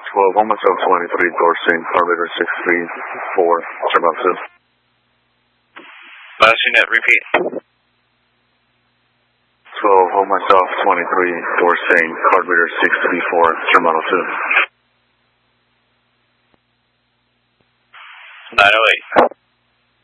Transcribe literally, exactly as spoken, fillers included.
twelve, hold myself twenty-three, Dorsey, carburetor six three four, Terminal two. Last unit, repeat. twelve, hold myself twenty-three, Dorsey, carburetor six three four, Terminal two.